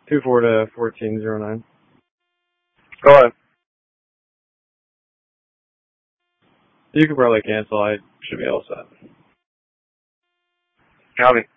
24 to 1409. Go ahead. You could probably cancel. I should be all set. Copy.